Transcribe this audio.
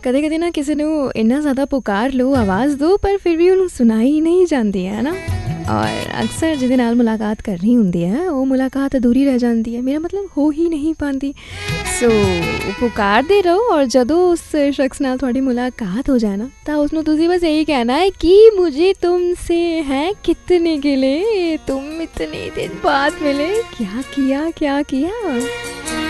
ਕਦੇ ਕਦੇ ਨਾ ਕਿਸੇ ਨੂੰ ਇੰਨਾ ਜ਼ਿਆਦਾ ਪੁਕਾਰ ਲਓ, ਆਵਾਜ਼ ਦਿਓ, ਪਰ ਫਿਰ ਵੀ ਉਹਨੂੰ ਸੁਣਾਈ ਨਹੀਂ ਜਾਂਦੀ ਹੈ ਨਾ। ਔਰ ਅਕਸਰ ਜਿਹਦੇ ਨਾਲ ਮੁਲਾਕਾਤ ਕਰਨੀ ਹੁੰਦੀ ਹੈ ਉਹ ਮੁਲਾਕਾਤ ਅਧੂਰੀ ਰਹਿ ਜਾਂਦੀ ਹੈ, ਮੇਰਾ ਮਤਲਬ ਹੋ ਹੀ ਨਹੀਂ ਪਾਉਂਦੀ। ਸੋ ਪੁਕਾਰਦੇ ਰਹੋ, ਔਰ ਜਦੋਂ ਉਸ ਸ਼ਖਸ ਨਾਲ ਤੁਹਾਡੀ ਮੁਲਾਕਾਤ ਹੋ ਜਾਏ ਨਾ ਤਾਂ ਉਸਨੂੰ ਤੁਸੀਂ ਬਸ ਇਹੀ ਕਹਿਣਾ ਹੈ ਕਿ ਮੁਝੇ तुमसे है कितने गिले, तुम इतने दिन बाद मिले, क्या किया क्या किया।